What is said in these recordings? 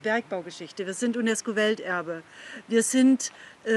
Bergbaugeschichte, wir sind UNESCO-Welterbe, wir sind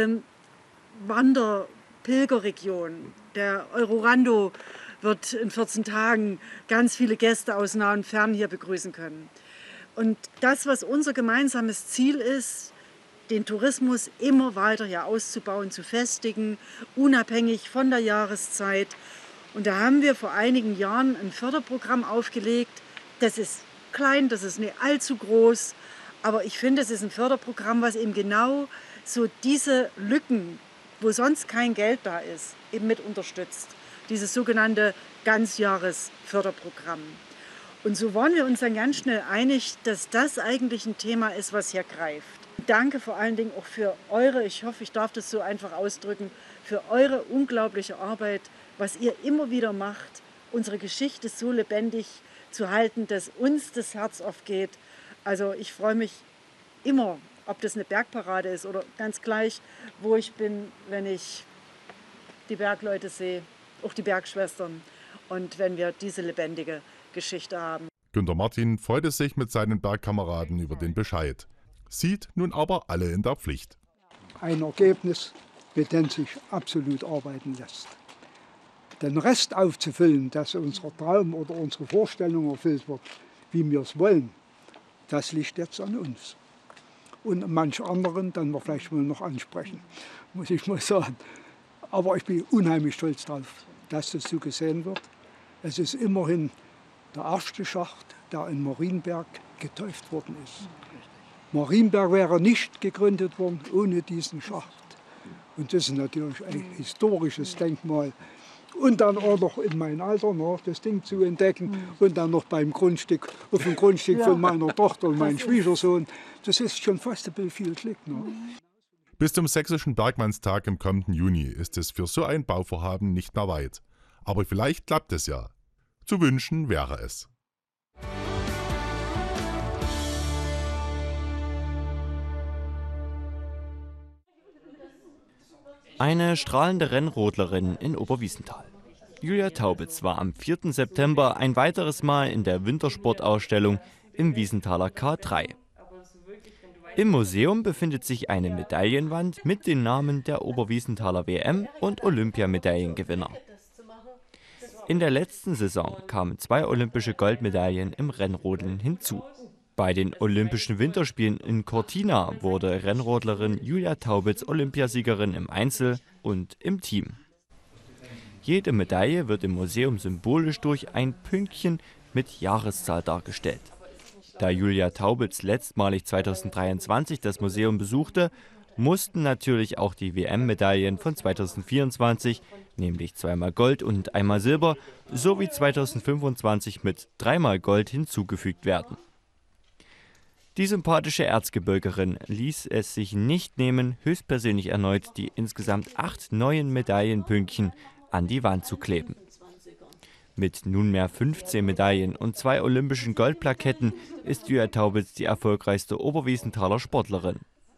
Pilgerregion. Der Eurorando wird in 14 Tagen ganz viele Gäste aus nah und fern hier begrüßen können. Und das, was unser gemeinsames Ziel ist, den Tourismus immer weiter hier auszubauen, zu festigen, unabhängig von der Jahreszeit. Und da haben wir vor einigen Jahren ein Förderprogramm aufgelegt. Das ist klein, das ist nicht allzu groß, aber ich finde, es ist ein Förderprogramm, was eben genau so diese Lücken, wo sonst kein Geld da ist, eben mit unterstützt. Dieses sogenannte Ganzjahresförderprogramm. Und so waren wir uns dann ganz schnell einig, dass das eigentlich ein Thema ist, was hier greift. Danke vor allen Dingen auch für eure, ich hoffe, ich darf das so einfach ausdrücken, für eure unglaubliche Arbeit, was ihr immer wieder macht, unsere Geschichte so lebendig zu halten, dass uns das Herz aufgeht. Also ich freue mich immer, ob das eine Bergparade ist oder ganz gleich, wo ich bin, wenn ich die Bergleute sehe, auch die Bergschwestern und wenn wir diese lebendige Geschichte haben. Günter Martin freute sich mit seinen Bergkameraden über den Bescheid, sieht nun aber alle in der Pflicht. Ein Ergebnis, mit dem sich absolut arbeiten lässt. Den Rest aufzufüllen, dass unser Traum oder unsere Vorstellung erfüllt wird, wie wir es wollen, das liegt jetzt an uns. Und manche anderen, dann wir vielleicht wohl noch ansprechen, muss ich mal sagen. Aber ich bin unheimlich stolz darauf, dass das so gesehen wird. Es ist immerhin der erste Schacht, der in Marienberg geteuft worden ist. Marienberg wäre nicht gegründet worden ohne diesen Schacht. Und das ist natürlich ein historisches Denkmal. Und dann auch noch in meinem Alter noch das Ding zu entdecken und dann noch beim Grundstück, auf dem Grundstück von meiner Tochter und meinem Schwiegersohn. Das ist schon fast ein bisschen viel Glück. Ne? Bis zum Sächsischen Bergmannstag im kommenden Juni ist es für so ein Bauvorhaben nicht mehr weit. Aber vielleicht klappt es ja. Zu wünschen wäre es. Eine strahlende Rennrodlerin in Oberwiesenthal. Julia Taubitz war am 4. September ein weiteres Mal in der Wintersportausstellung im Wiesenthaler K3. Im Museum befindet sich eine Medaillenwand mit den Namen der Oberwiesenthaler WM- und Olympiamedaillengewinner. In der letzten Saison kamen 2 olympische Goldmedaillen im Rennrodeln hinzu. Bei den Olympischen Winterspielen in Cortina wurde Rennrodlerin Julia Taubitz Olympiasiegerin im Einzel und im Team. Jede Medaille wird im Museum symbolisch durch ein Pünktchen mit Jahreszahl dargestellt. Da Julia Taubitz letztmalig 2023 das Museum besuchte, mussten natürlich auch die WM-Medaillen von 2024, nämlich 2-mal Gold und 1-mal Silber, sowie 2025 mit 3-mal Gold hinzugefügt werden. Die sympathische Erzgebirgerin ließ es sich nicht nehmen, höchstpersönlich erneut die insgesamt 8 neuen Medaillenpünktchen an die Wand zu kleben. Mit nunmehr 15 Medaillen und 2 olympischen Goldplaketten ist Julia Taubitz die erfolgreichste Oberwiesenthaler Sportlerin.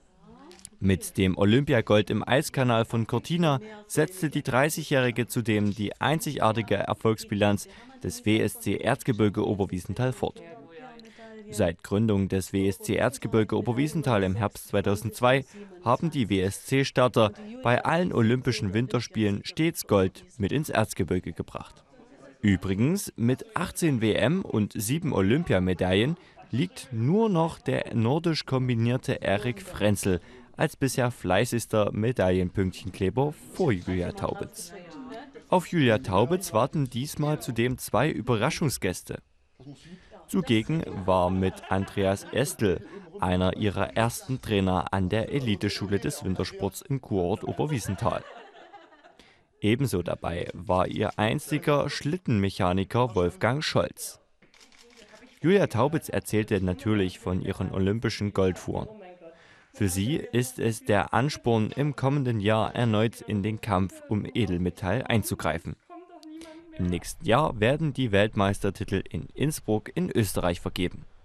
Mit dem Olympiagold im Eiskanal von Cortina setzte die 30-Jährige zudem die einzigartige Erfolgsbilanz des WSC Erzgebirge Oberwiesenthal fort. Seit Gründung des WSC Erzgebirge Oberwiesenthal im Herbst 2002 haben die WSC-Starter bei allen Olympischen Winterspielen stets Gold mit ins Erzgebirge gebracht. Übrigens, mit 18 WM- und 7 Olympiamedaillen liegt nur noch der nordisch kombinierte Erik Frenzel als bisher fleißigster Medaillenpünktchenkleber vor Julia Taubitz. Auf Julia Taubitz warten diesmal zudem 2 Überraschungsgäste. Zugegen war mit Andreas Estl, einer ihrer ersten Trainer an der Eliteschule des Wintersports im Kurort Oberwiesenthal. Ebenso dabei war ihr einziger Schlittenmechaniker Wolfgang Scholz. Julia Taubitz erzählte natürlich von ihren olympischen Goldfuhren. Für sie ist es der Ansporn, im kommenden Jahr erneut in den Kampf um Edelmetall einzugreifen. Im nächsten Jahr werden die Weltmeistertitel in Innsbruck in Österreich vergeben.